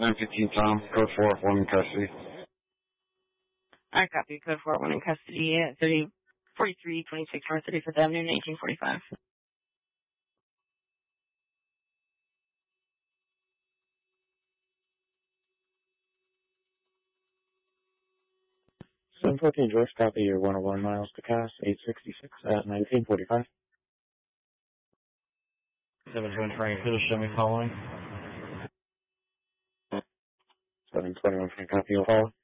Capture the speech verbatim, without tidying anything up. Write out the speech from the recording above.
nine fifteen Tom, code four, one in custody. I copy code four, one in custody at thirty forty-three twenty-six North thirty-fifth Avenue, nineteen forty-five. seven fourteen Joyce, copy your one oh one miles to Cass, eight sixty-six at nineteen forty-five. seven twenty Frank Hill, show me following. seven twenty-one Frank, copy your following.